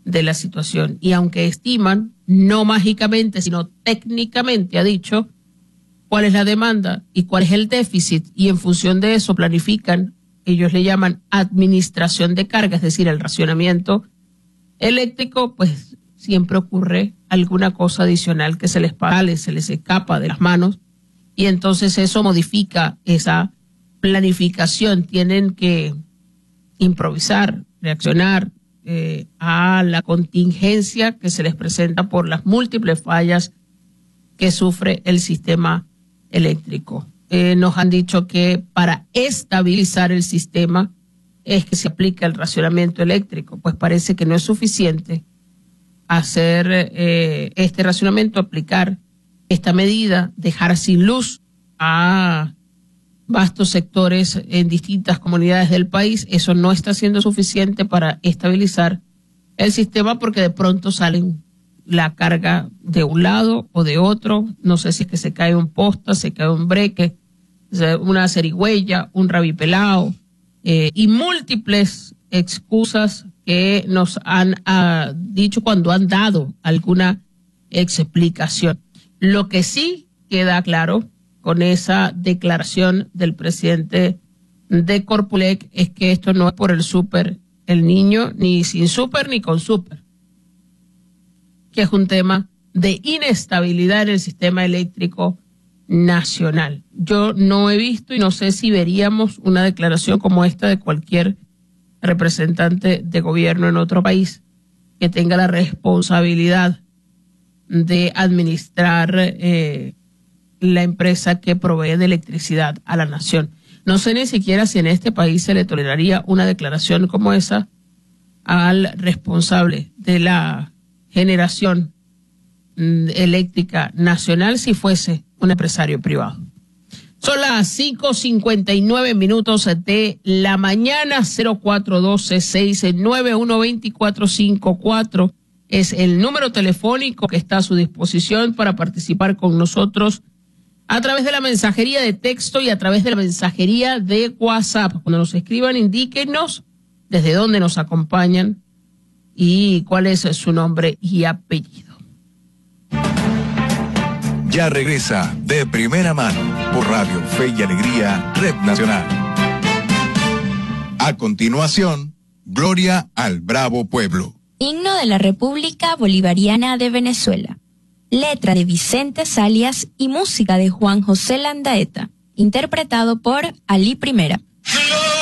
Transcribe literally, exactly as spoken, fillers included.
de la situación. Y aunque estiman, no mágicamente, sino técnicamente, ha dicho cuál es la demanda y cuál es el déficit, y en función de eso planifican, ellos le llaman administración de carga, es decir, el racionamiento eléctrico, pues siempre ocurre alguna cosa adicional que se les sale, se les escapa de las manos, y entonces eso modifica esa planificación. Tienen que improvisar, reaccionar eh, a la contingencia que se les presenta por las múltiples fallas que sufre el sistema eléctrico. Eh, nos han dicho que para estabilizar el sistema es que se aplica el racionamiento eléctrico. Pues parece que no es suficiente hacer eh, este racionamiento, aplicar esta medida, dejar sin luz a vastos sectores en distintas comunidades del país. Eso no está siendo suficiente para estabilizar el sistema, porque de pronto salen la carga de un lado o de otro. No sé si es que se cae un posta, se cae un breque, una cerigüeya, un rabipelao, eh, y múltiples excusas que nos han uh, dicho cuando han dado alguna explicación. Lo que sí queda claro con esa declaración del presidente de Corpulec es que esto no es por el súper el niño, ni sin súper ni con súper, que es un tema de inestabilidad en el sistema eléctrico nacional. Yo no he visto y no sé si veríamos una declaración como esta de cualquier representante de gobierno en otro país que tenga la responsabilidad de administrar eh, la empresa que provee de electricidad a la nación. No sé ni siquiera si en este país se le toleraría una declaración como esa al responsable de la generación eléctrica nacional si fuese un empresario privado. Son las cinco cincuenta y nueve minutos de la mañana. Cero cuatro uno dos, seis nueve uno, dos cuatro cinco cuatro es el número telefónico que está a su disposición para participar con nosotros a través de la mensajería de texto y a través de la mensajería de WhatsApp. Cuando nos escriban, indíquenos desde dónde nos acompañan y cuál es su nombre y apellido. Ya regresa De Primera Mano por Radio Fe y Alegría, Red Nacional. A continuación, Gloria al Bravo Pueblo. Himno de la República Bolivariana de Venezuela. Letra de Vicente Salias y música de Juan José Landaeta. Interpretado por Ali Primera.